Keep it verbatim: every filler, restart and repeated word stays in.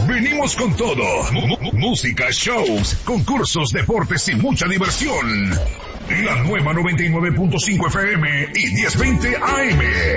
venimos con todo. M- m- música, shows, concursos, deportes y mucha diversión. La nueva noventa y nueve punto cinco F M y diez veinte A M.